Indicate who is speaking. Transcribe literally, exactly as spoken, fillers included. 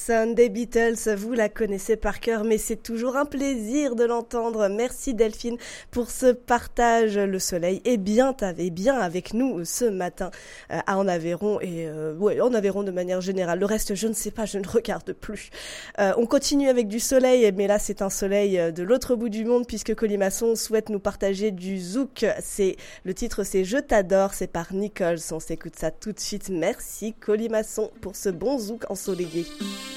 Speaker 1: Sun des Beatles, vous la connaissez par cœur, mais c'est toujours un plaisir de l'entendre. Merci Delphine pour ce partage. Le soleil est bien, est bien avec nous ce matin euh, à En Aveyron et euh, ouais, En Aveyron de manière générale. Le reste, je ne sais pas, je ne regarde plus. Euh, on continue avec du soleil, mais là c'est un soleil de l'autre bout du monde puisque Colimaçon souhaite nous partager du zouk. C'est le titre, c'est Je t'adore, c'est par Nichols. On s'écoute ça tout de suite. Merci Colimaçon pour ce bon zouk ensoleillé.